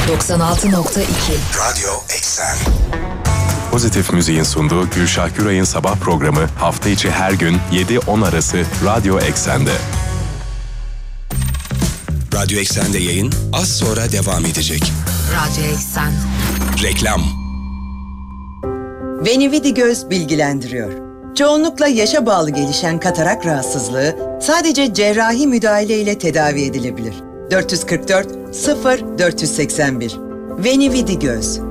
96.2 Radyo Eksen. Pozitif Müziğin sunduğu Gülşah Güray'ın sabah programı hafta içi her gün 7-10 arası Radyo Eksen'de. Radyo Eksen'de yayın az sonra devam edecek. Radyo Eksen. Reklam. Venividi Göz bilgilendiriyor. Çoğunlukla yaşa bağlı gelişen katarak rahatsızlığı sadece cerrahi müdahale ile tedavi edilebilir. 444 0 481. Venividi Göz.